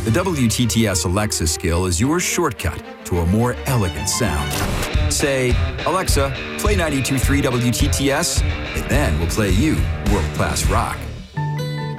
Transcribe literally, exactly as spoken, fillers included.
The W T T S Alexa skill is your shortcut to a more elegant sound. Say, Alexa, play ninety-two point three W T T S, and then we'll play you world-class rock.